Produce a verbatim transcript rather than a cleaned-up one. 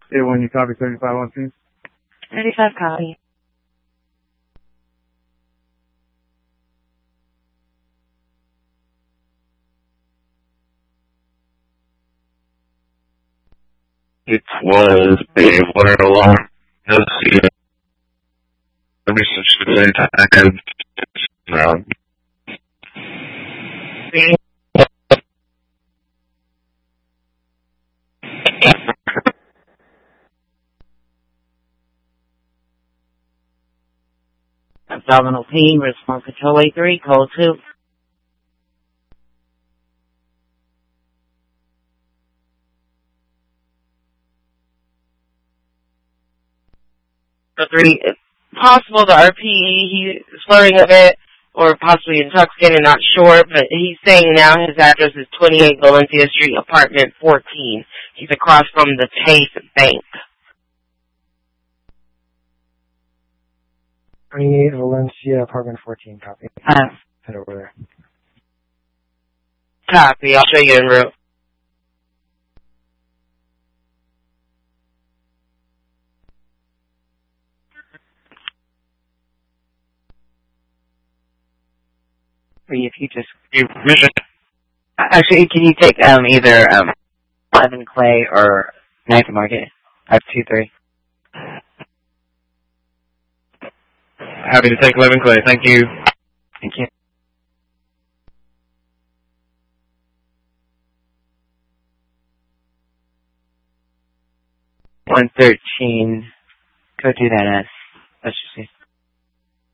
Hey, when you copy seventy-five on Teams? thirty-five copy. It was a water alarm. Let me switch to the time. Um, Abdominal pain, response control A three, call two. Three, it's possible the R P E, he's slurring a bit, or possibly intoxicated, not sure, but he's saying now his address is twenty-eight Valencia Street, apartment fourteen. He's across from the Chase Bank. twenty-eight Valencia, apartment fourteen, copy. Uh, Head over there. Copy, I'll show you en route. If you just actually, can you take um either um Levin Clay or Knife Market? Five two three. Happy to take Levin Clay. Thank you. Thank you. One thirteen. Go do that as. Let's just see.